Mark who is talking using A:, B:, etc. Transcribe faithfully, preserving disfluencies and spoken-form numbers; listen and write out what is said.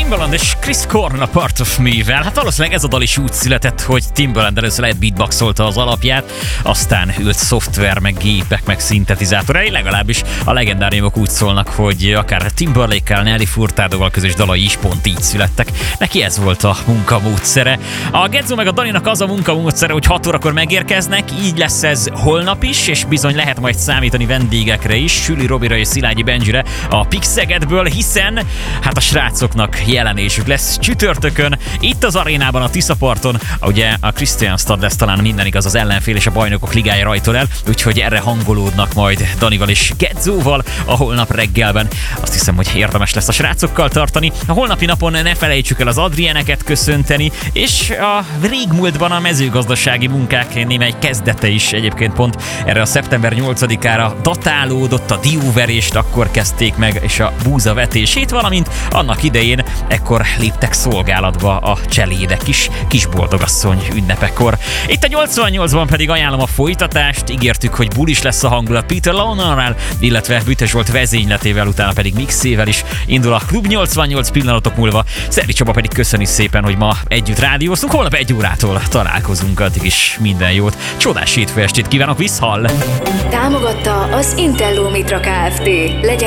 A: Timbaland és Chris Cornell a Part of Me-vel. Hát valószínűleg ez a dal is úgy született, hogy Timbaland először lehet beatboxolta az alapját, aztán ült szoftver, meg gépek, meg szintetizátorai, legalábbis a legendáriumok úgy szólnak, hogy akár Timberlake-kel, Nelly Furtadoval közös dalai is pont így születtek. Neki ez volt a munkamódszere. A Gedzó meg a Daninak az a munkamódszere, hogy hat órakor megérkeznek, így lesz ez holnap is, és bizony lehet majd számítani vendégekre is, Süli Robira és Szilágyi Benjire a Pixegedből, hiszen hát a srácoknak jelenésük lesz csütörtökön, itt az arénában, a Tiszaparton, ugye a Kristianstad lesz talán minden igaz az ellenfél, és a Bajnokok Ligája rajtol el, úgyhogy erre hangolódnak majd Danival és Gedzóval a holnap reggelben. Azt hiszem, hogy érdemes lesz a srácokkal tartani. A holnapi napon ne felejtsük el az Adrieneket köszönteni, és a régmúltban a mezőgazdasági munkák némely kezdete is egyébként pont erre a szeptember nyolcadikára datálódott, a dióverést akkor kezdték meg, és a búza vetését, valamint annak idején ekkor léptek szolgálatba a cselédek is, kisboldogasszony ünnepekkor. Itt a nyolcvannyolcban pedig ajánlom a folytatást, ígértük, hogy bulis lesz a hangulat Peter Lonerrel, illetve Bütes Zsolt vezényletével, utána pedig mixével is indul a Klub nyolcvannyolc pillanatok múlva. Szeri Csaba pedig köszöni szépen, hogy ma együtt rádióztunk, holnap egy órától találkozunk, addig is minden jót. Csodás hétfő estét kívánok, viszhall!
B: Támogatta az Intelló Mitra Kft. Legyen